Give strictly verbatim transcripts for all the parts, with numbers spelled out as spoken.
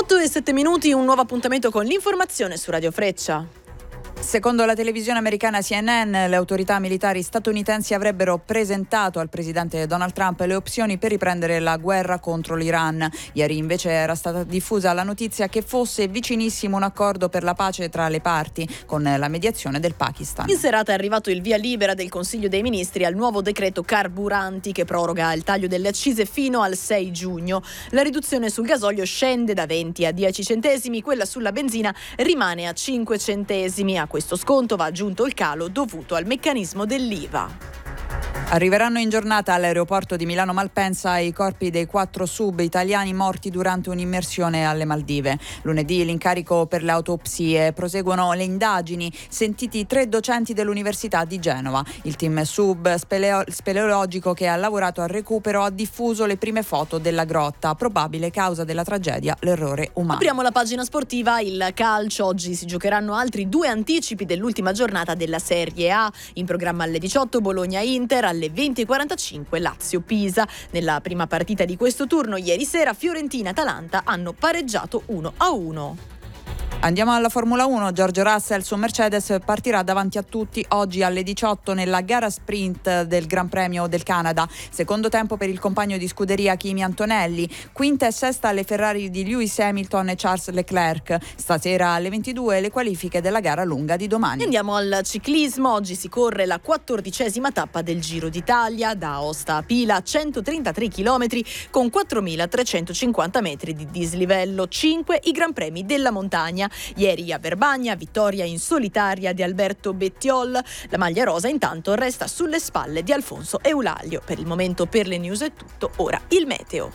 otto e sette minuti, un nuovo appuntamento con l'informazione su Radio Freccia. Secondo la televisione americana C N N, le autorità militari statunitensi avrebbero presentato al presidente Donald Trump le opzioni per riprendere la guerra contro l'Iran. Ieri invece era stata diffusa la notizia che fosse vicinissimo un accordo per la pace tra le parti, con la mediazione del Pakistan. In serata è arrivato il via libera del Consiglio dei Ministri al nuovo decreto carburanti che proroga il taglio delle accise fino al sei giugno. La riduzione sul gasolio scende da venti a dieci centesimi, quella sulla benzina rimane a cinque centesimi. A questo sconto va aggiunto il calo dovuto al meccanismo dell'I V A. Arriveranno in giornata all'aeroporto di Milano Malpensa i corpi dei quattro sub italiani morti durante un'immersione alle Maldive. Lunedì l'incarico per le autopsie, proseguono le indagini, sentiti tre docenti dell'Università di Genova. Il team sub speleo- speleologico che ha lavorato al recupero ha diffuso le prime foto della grotta, probabile causa della tragedia l'errore umano. Apriamo la pagina sportiva, il calcio. Oggi si giocheranno altri due anticipi dell'ultima giornata della Serie A. In programma alle diciotto Bologna-Inter, alle venti e quarantacinque Lazio-Pisa. Nella prima partita di questo turno ieri sera Fiorentina e Atalanta hanno pareggiato uno a uno. Andiamo alla Formula uno. Giorgio Russell su Mercedes partirà davanti a tutti oggi alle diciotto nella gara sprint del Gran Premio del Canada. Secondo tempo per il compagno di scuderia Kimi Antonelli. Quinta e sesta alle Ferrari di Lewis Hamilton e Charles Leclerc. Stasera alle ventidue le qualifiche della gara lunga di domani. Andiamo al ciclismo. Oggi si corre la quattordicesima tappa del Giro d'Italia da Aosta a Pila, centotrentatré chilometri con quattromilatrecentocinquanta metri di dislivello. cinque i Gran Premi della montagna. Ieri a Verbagna, vittoria in solitaria di Alberto Bettiol. La maglia rosa intanto resta sulle spalle di Alfonso Eulaglio. Per il momento per le news è tutto, ora il meteo.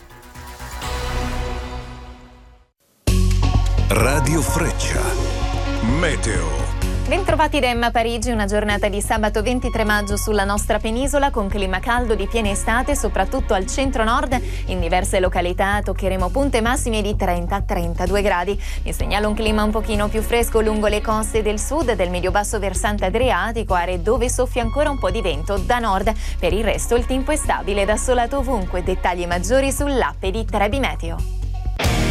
Radio Freccia, meteo. Bentrovati da Emma Parigi, una giornata di sabato ventitré maggio sulla nostra penisola con clima caldo di piena estate, soprattutto al centro-nord. In diverse località toccheremo punte massime di trenta trentadue gradi. Vi segnalo un clima un pochino più fresco lungo le coste del sud e del medio-basso versante adriatico, aree dove soffia ancora un po' di vento da nord. Per il resto il tempo è stabile ed assolato ovunque. Dettagli maggiori sull'app di Trebi Meteo.